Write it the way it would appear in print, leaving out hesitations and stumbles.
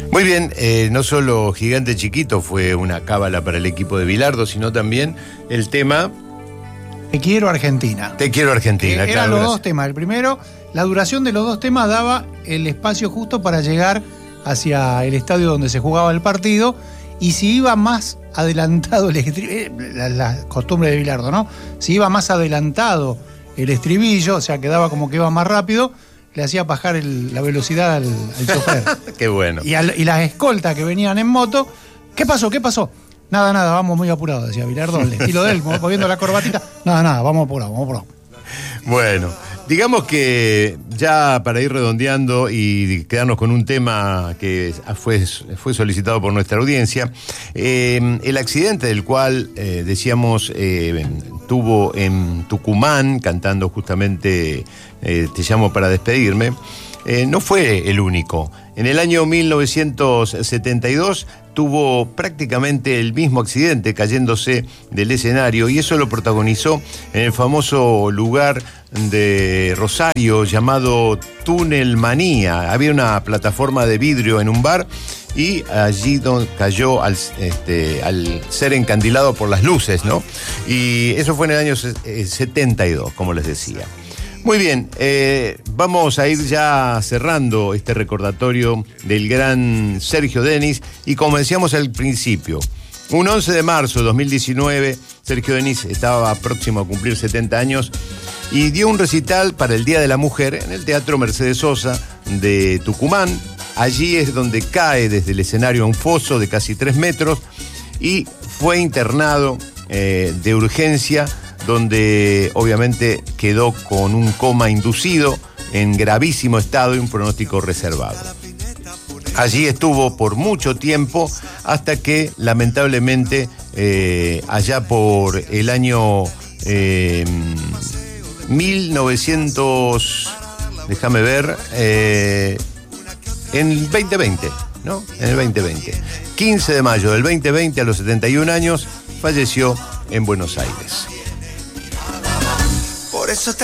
Muy bien, no solo Gigante Chiquito fue una cábala para el equipo de Bilardo, sino también el tema... Te quiero Argentina. Te quiero Argentina, claro. Eran los dos temas. El primero, la duración de los dos temas daba el espacio justo para llegar hacia el estadio donde se jugaba el partido, y si iba más adelantado el estribillo, la costumbre de Bilardo, ¿no? Si iba más adelantado el estribillo, o sea, quedaba como que iba más rápido, le hacía bajar la velocidad al chofer. Qué bueno. Y las escoltas que venían en moto, ¿qué pasó? ¿Qué pasó? Nada, vamos muy apurados, decía Bilardo, el estilo de él, moviendo la corbatita. Nada, vamos apurados. Bueno, digamos que ya para ir redondeando y quedarnos con un tema que fue solicitado por nuestra audiencia, el accidente del cual decíamos tuvo en Tucumán, cantando justamente Te llamo para despedirme, no fue el único. En el año 1972 tuvo prácticamente el mismo accidente, cayéndose del escenario, y eso lo protagonizó en el famoso lugar de Rosario llamado Túnel Manía. Había una plataforma de vidrio en un bar y allí cayó al ser encandilado por las luces, ¿no? Y eso fue en el año 72, como les decía. Muy bien, vamos a ir ya cerrando este recordatorio del gran Sergio Denis, y como decíamos al principio, un 11 de marzo de 2019, Sergio Denis estaba próximo a cumplir 70 años y dio un recital para el Día de la Mujer en el Teatro Mercedes Sosa de Tucumán. Allí es donde cae desde el escenario a un foso de casi 3 metros y fue internado de urgencia, donde obviamente quedó con un coma inducido en gravísimo estado y un pronóstico reservado. Allí estuvo por mucho tiempo hasta que lamentablemente allá por el año 1900, déjame ver, en el 2020, ¿no? En el 2020. 15 de mayo del 2020, a los 71 años, falleció en Buenos Aires. Por eso